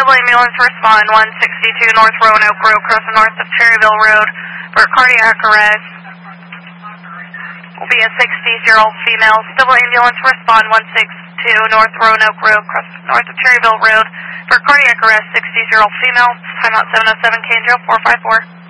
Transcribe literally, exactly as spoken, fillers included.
civil ambulance respond one sixty-two North Roanoke Road, crossing north of Cherryville Road for cardiac arrest. Will be a sixty-year-old female. Civil ambulance respond one sixty-two North Roanoke Road, crossing north of Cherryville Road for cardiac arrest. sixty-year-old female. Time out seven oh seven K N J four five four.